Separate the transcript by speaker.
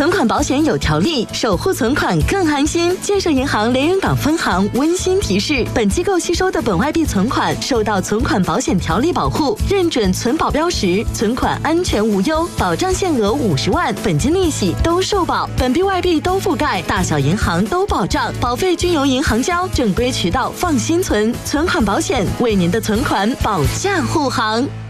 Speaker 1: 存款保险有条例，守护存款更安心。建设银行连云港分行温馨提示：本机构吸收的本外币存款受到存款保险条例保护，认准存保标识，存款安全无忧，保障限额50万，本金利息都受保，本币外币都覆盖，大小银行都保障，保费均由银行交，正规渠道放心存。存款保险为您的存款保驾护航。